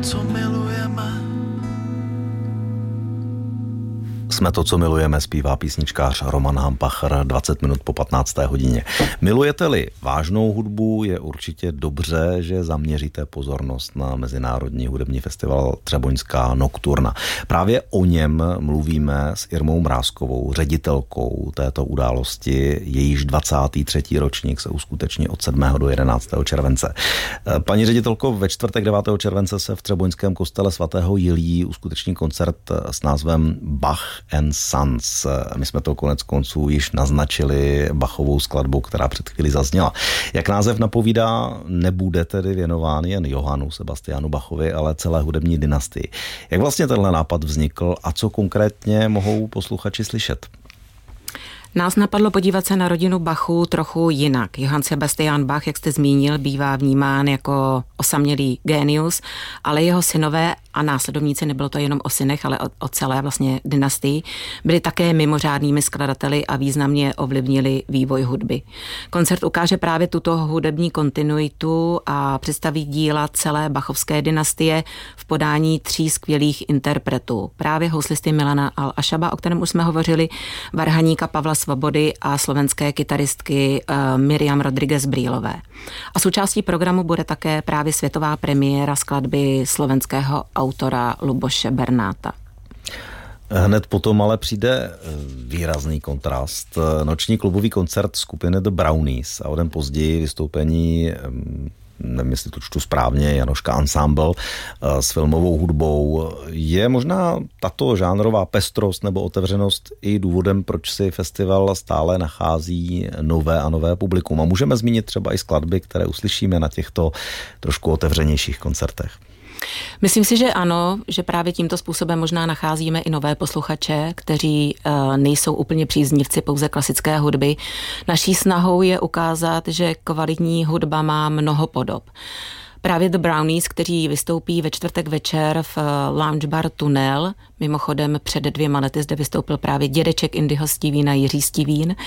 co milujeme. Jsme to, co milujeme, zpívá písničkář Roman Hampachar 20 minut po 15. hodině. Milujete-li vážnou hudbu, je určitě dobře, že zaměříte pozornost na Mezinárodní hudební festival Třeboňská nokturna. Právě o něm mluvíme s Irmou Mrázkovou, ředitelkou této události. Jejíž 23. ročník se uskuteční od 7. do 11. července. Paní ředitelko, ve čtvrtek 9. července se v Třeboňském kostele svatého Jiljí uskuteční koncert s názvem Bach and Sons. My jsme to konec konců již naznačili Bachovou skladbou, která před chvílí zazněla. Jak název napovídá, nebude tedy věnován jen Johannu Sebastianu Bachovi, ale celé hudební dynastii. Jak vlastně tenhle nápad vznikl a co konkrétně mohou posluchači slyšet? Nás napadlo podívat se na rodinu Bachů trochu jinak. Johann Sebastian Bach, jak jste zmínil, bývá vnímán jako osamělý génius, ale jeho synové a následovníci, nebylo to jenom o synech, ale o celé vlastně dynastii, byli také mimořádnými skladateli a významně ovlivnili vývoj hudby. Koncert ukáže právě tuto hudební kontinuitu a představí díla celé bachovské dynastie v podání 3 skvělých interpretů. Právě houslisty Milana Al-Ašaba, o kterém už jsme hovořili, varhaníka Pavla Svobody a slovenské kytaristky Miriam Rodriguez Brýlové. A součástí programu bude také právě světová premiéra skladby slovenského autora Luboše Bernáta. Hned potom ale přijde výrazný kontrast. Noční klubový koncert skupiny The Brownies a o den později vystoupení, nevím, jestli to čtu správně, Janoška Ensemble s filmovou hudbou. Je možná tato žánrová pestrost nebo otevřenost i důvodem, proč si festival stále nachází nové a nové publikum? A můžeme zmínit třeba i skladby, které uslyšíme na těchto trošku otevřenějších koncertech. Myslím si, že ano, že právě tímto způsobem možná nacházíme i nové posluchače, kteří nejsou úplně příznivci pouze klasické hudby. Naší snahou je ukázat, že kvalitní hudba má mnoho podob. Právě The Brownies, kteří vystoupí ve čtvrtek večer v Lounge Bar Tunel, mimochodem před 2 lety zde vystoupil právě dědeček Indyho Stevína Jiří Stevín,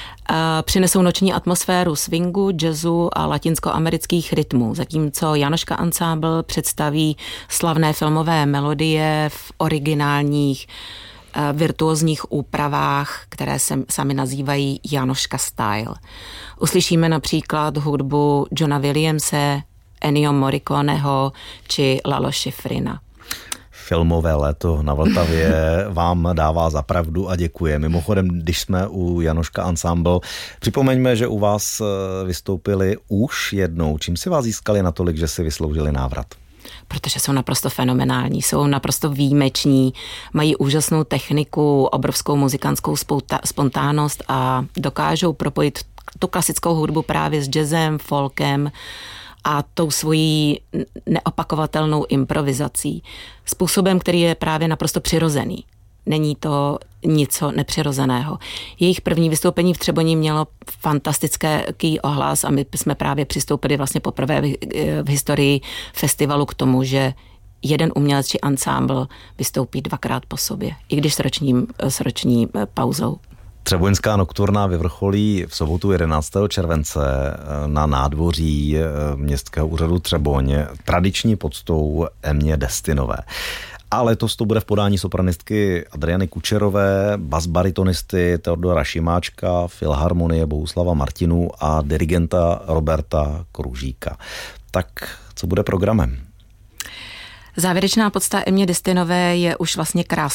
přinesou noční atmosféru swingu, jazzu a latinskoamerických rytmů, zatímco Janoška Ensemble představí slavné filmové melodie v originálních virtuózních úpravách, které se sami nazývají Janoška style. Uslyšíme například hudbu Johna Williamse, Ennio Morriconeho či Lalo Schifrina. Filmové léto na Vltavě vám dává za pravdu a děkuje. Mimochodem, když jsme u Janoška Ensemble, připomeňme, že u vás vystoupili už jednou. Čím si vás získali natolik, že si vysloužili návrat? Protože jsou naprosto fenomenální, jsou naprosto výjimeční, mají úžasnou techniku, obrovskou muzikantskou spontánnost a dokážou propojit tu klasickou hudbu právě s jazzem, folkem a tou svojí neopakovatelnou improvizací. Způsobem, který je právě naprosto přirozený. Není to něco nepřirozeného. Jejich první vystoupení v Třeboni mělo fantastický ohlas a my jsme právě přistoupili vlastně poprvé v historii festivalu k tomu, že jeden umělec či ensemble vystoupí 2krát po sobě, i když s roční pauzou. Třeboňská nokturna vyvrcholí v sobotu 11. července na nádvoří Městského úřadu Třeboň tradiční poctou Emě Destinové. A letos to bude v podání sopranistky Adriany Kučerové, basbaritonisty Teodora Šimáčka, filharmonie Bohuslava Martinů a dirigenta Roberta Kružíka. Tak co bude programem? Závěrečná pocta Emě Destinové je už vlastně krásnou